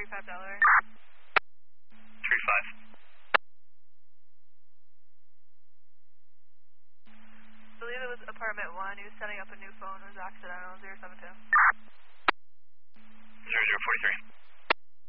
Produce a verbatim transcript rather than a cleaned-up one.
five Delaware. three five. I believe it was apartment one. He was setting up a new phone. It was accidental. zero seven two. zero zero forty-three.